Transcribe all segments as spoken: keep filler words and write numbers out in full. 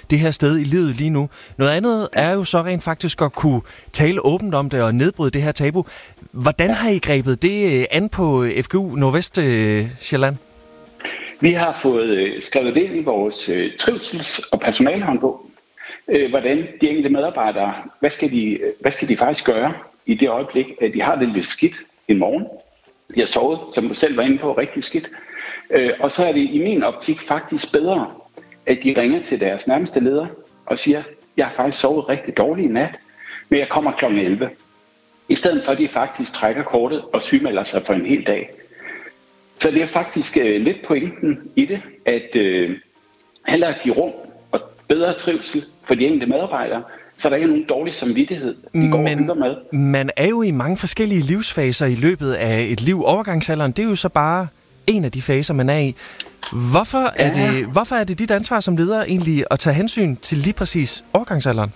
det her sted i livet lige nu. Noget andet er jo så rent faktisk at kunne tale åbent om det og nedbryde det her tabu. Hvordan har I grebet det an på F G U Nordvestsjælland? Vi har fået skrevet ind i vores trivsels- og personalehåndbog, hvordan de enkelte medarbejdere, hvad skal de, hvad skal de faktisk gøre i det øjeblik, at de har det lidt skidt en morgen. De har sovet, som du selv var inde på, rigtig skidt. Og så er det i min optik faktisk bedre, at de ringer til deres nærmeste leder og siger, jeg har faktisk sovet rigtig dårligt i nat, men jeg kommer klokken elleve. I stedet for, at de faktisk trækker kortet og sygemelder sig for en hel dag. Så det er faktisk øh, lidt pointen i det, at øh, hellere give rum og bedre trivsel for de enkelte medarbejdere, så der ikke er nogen dårlig samvittighed, de går Men og med. Man er jo i mange forskellige livsfaser i løbet af et liv. Overgangsalderen, det er jo så bare en af de faser, man er i. Hvorfor er, ja. det, hvorfor er det dit ansvar som leder egentlig at tage hensyn til lige præcis overgangsalderen?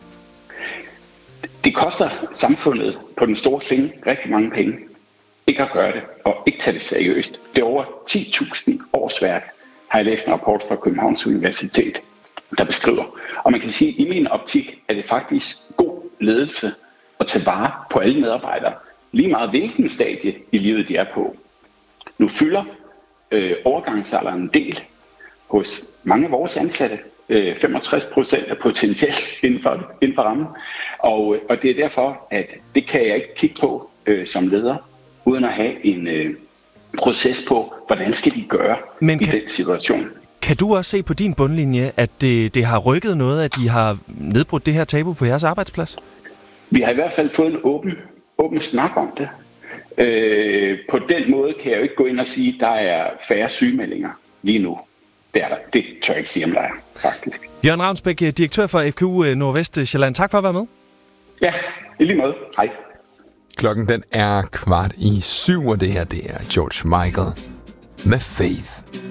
Det koster samfundet på den store klinge rigtig mange penge. Ikke at gøre det, og ikke tage det seriøst. Det er over ti tusind årsværk, har jeg læst en rapport fra Københavns Universitet, der beskriver. Og man kan sige, at i min optik er det faktisk god ledelse at tage vare på alle medarbejdere, lige meget hvilken stadie i livet de er på. Nu fylder øh, overgangsalderen en del hos mange af vores ansatte. Øh, femogtres procent er potentielt inden for, inden for rammen. Og, og det er derfor, at det kan jeg ikke kigge på øh, som leder, uden at have en øh, proces på, hvordan skal de gøre Men kan, i den situation. Kan du også se på din bundlinje, at det, det har rykket noget, at de har nedbrudt det her tabu på jeres arbejdsplads? Vi har i hvert fald fået en åben, åben snak om det. Øh, på den måde kan jeg jo ikke gå ind og sige, at der er færre sygemeldinger lige nu. Det er der. Det tør jeg ikke sige, om der er, faktisk. Jørgen Ravnsbæk, direktør for F G U Nordvestsjælland. Tak for at være med. Ja, i lige måde. Hej. Klokken den er kvart i syv, og det her det er George Michael med Faith.